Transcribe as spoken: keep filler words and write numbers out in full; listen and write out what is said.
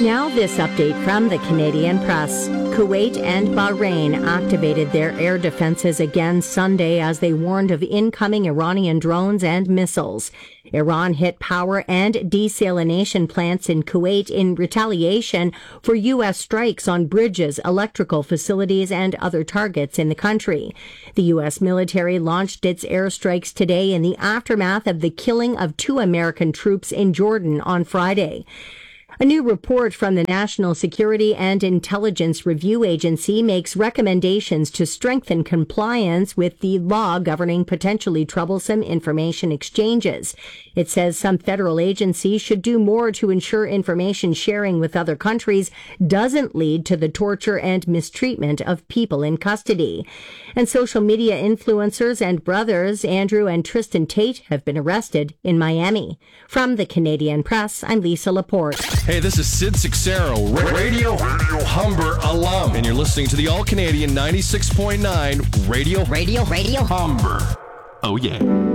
Now this update from the Canadian Press. Kuwait and Bahrain activated their air defenses again Sunday as they warned of incoming Iranian drones and missiles. Iran hit power and desalination plants in Kuwait in retaliation for U S strikes on bridges, electrical facilities, and other targets in the country. The U S military launched its airstrikes today in the aftermath of the killing of two American troops in Jordan on Friday. A new report from the National Security and Intelligence Review Agency makes recommendations to strengthen compliance with the law governing potentially troublesome information exchanges. It says some federal agencies should do more to ensure information sharing with other countries doesn't lead to the torture and mistreatment of people in custody. And social media influencers and brothers Andrew and Tristan Tate have been arrested in Miami. From the Canadian Press, I'm Lisa Laporte. Hey, this is Sid Sixero, Radio, Radio Humber alum, and you're listening to the All-Canadian ninety-six point nine Radio, Radio, Radio Humber. Oh, yeah.